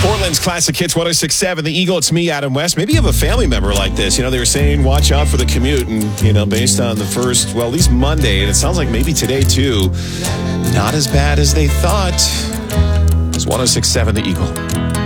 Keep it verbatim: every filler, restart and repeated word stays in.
Portland's Classic Hits one oh six point seven. The Eagle, it's me, Adam West. Maybe you have a family member like this. You know, they were saying, watch out for the commute. And, you know, based on the first, well, at least Monday, and it sounds like maybe today, too, not as bad as they thought. It's one oh six point seven, The Eagle.